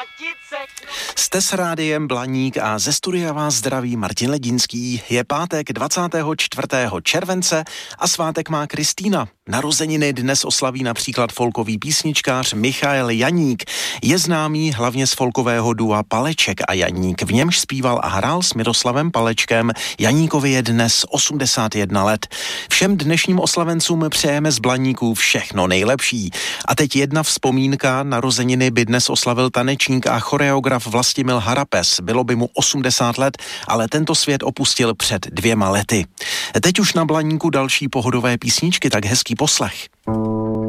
Jste s rádiem Blaník a ze studia vás zdraví Martin Ledinský. Je pátek 24. července a svátek má Kristýna. Narozeniny dnes oslaví například folkový písničkář Michael Janík. Je známý hlavně z folkového dua Paleček a Janík. V němž zpíval a hrál s Miroslavem Palečkem. Janíkovi je dnes 81 let. Všem dnešním oslavencům přejeme z Blaníků všechno nejlepší. A teď jedna vzpomínka. Narozeniny by dnes oslavil tanečník a choreograf Vlastimil Harapes. Bylo by mu 80 let, ale tento svět opustil před 2 lety. Teď už na Blaníku další pohodové písničky, tak hezký poslech.